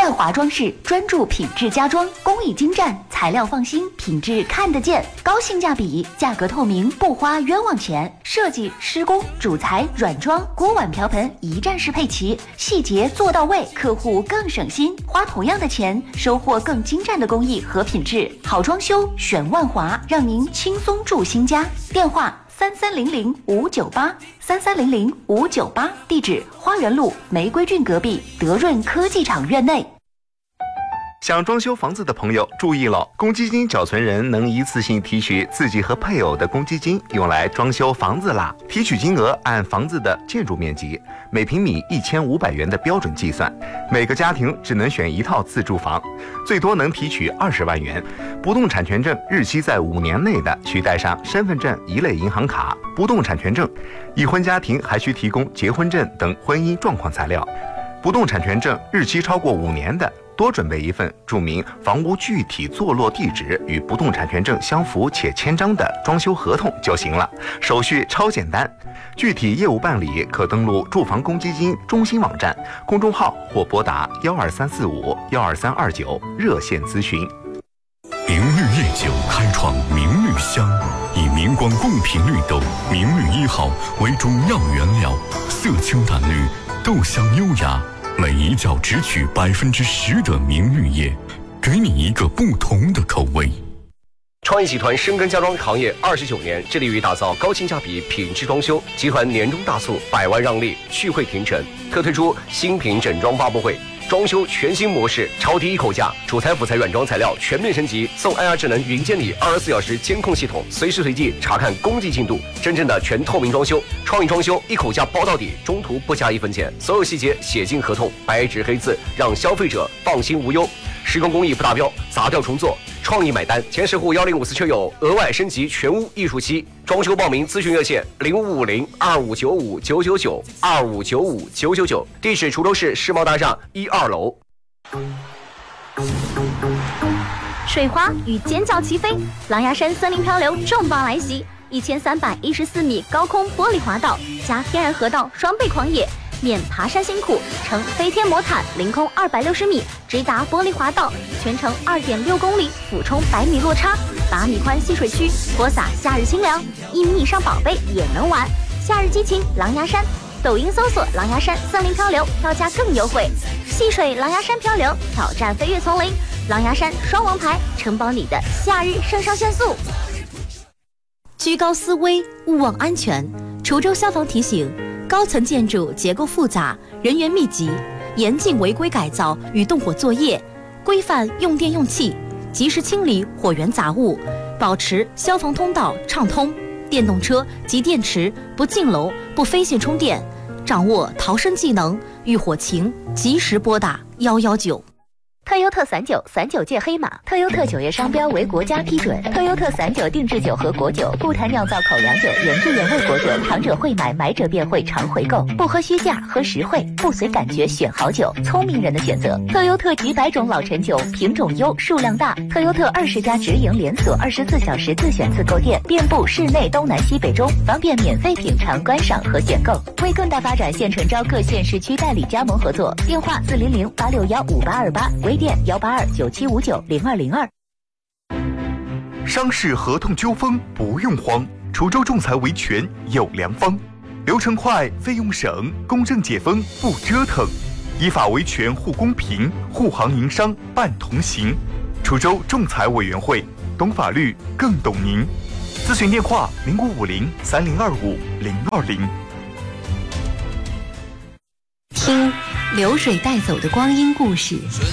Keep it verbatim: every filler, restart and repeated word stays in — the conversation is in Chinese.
万华装饰专注品质家装，工艺精湛，材料放心，品质看得见，高性价比，价格透明，不花冤枉钱。设计、施工、主材、软装、锅碗瓢盆一站式配齐，细节做到位，客户更省心。花同样的钱，收获更精湛的工艺和品质。好装修选万华，让您轻松住新家。电话三三零零五九八三三零零五九八，地址花园路玫瑰郡隔壁德润科技厂院内。 想装修房子的朋友注意了，公积金缴存人能一次性提取自己和配偶的公积金，用来装修房子啦。提取金额按房子的建筑面积，每平米一千五百元的标准计算，每个家庭只能选一套自住房，最多能提取二十万元。不动产权证日期在五年内的，需带上身份证一类银行卡、不动产权证。已婚家庭还需提供结婚证等婚姻状况材料。不动产权证日期超过五年的，多准备一份注明房屋具体坐落地址与不动产权证相符且签章的装修合同就行了，手续超简单。具体业务办理可登录住房公积金中心网站、公众号或拨打幺二三四五幺二三二九热线咨询。 明绿夜酒开创明绿香，以明光贡品绿豆明绿一号为主要原料，色清淡绿，豆香优雅。每一窖只取百分之十的明绿叶，给你一个不同的口味。 创意集团深耕家装行业二十九年，致力于打造高性价比品质装修。集团年终大促，百万让利，续会停城，特推出新品整装发布会。装修全新模式，超低一口价，主材辅材软装材料全面升级，送 I R 智能云监理二十四小时监控系统，随时随地查看工地进度，真正的全透明装修。创意装修一口价包到底，中途不加一分钱，所有细节写进合同，白纸黑字，让消费者放心无忧。施工工艺不达标，砸掉重做，创意买单。前十户幺零五四车友额外升级全屋艺术漆。装修报名咨询热线零五五零二五九五九九九二五九五九九九，地址滁州市世贸大厦一二楼。 水花与尖叫齐飞，狼牙山森林漂流重磅来袭，一千三百一十四米高空玻璃滑道加天然河道双倍狂野。免爬山辛苦，乘飞天魔毯凌空二百六十米，直达玻璃滑道，全程二点六公里，俯冲百米落差，八米宽戏水区，泼洒夏日清凉，一米以上宝贝也能玩。夏日激情狼牙山，抖音搜索狼牙山森林漂流，票价更优惠。戏水狼牙山漂流，挑战飞跃丛林，狼牙山双王牌，承包你的夏日肾上腺素。 居高思危，勿忘安全。滁州消防提醒：高层建筑结构复杂，人员密集，严禁违规改造与动火作业，规范用电用气，及时清理火源杂物，保持消防通道畅通。电动车及电池不进楼、不飞线充电，掌握逃生技能，遇火情及时拨打一一九。 特优特散酒，散酒界黑马。特优特酒业商标为国家批准。特优特散酒定制酒和果酒，不谈酿造口粮酒，原汁原味果酒，尝者会买，买者便会常回购。不喝虚价，喝实惠，不随感觉选好酒，聪明人的选择。特优特几百种老陈酒，品种优，数量大。特优特二十家直营连锁，二十四小时自选自购店，遍布市内东南西北中，方便免费品尝、观赏和选购。为更大发展，现诚招各县市区代理加盟合作，电话四零零八六幺五八二八，微店幺八二九七五九零二零二。 商事合同纠纷不用慌，滁州仲裁维权有良方，流程快，费用省，公正解纷不折腾，依法维权护公平，护行营商办同行。滁州仲裁委员会，懂法律更懂您。咨询电话零五五零三零二五零二零。 听流水带走的光阴故事，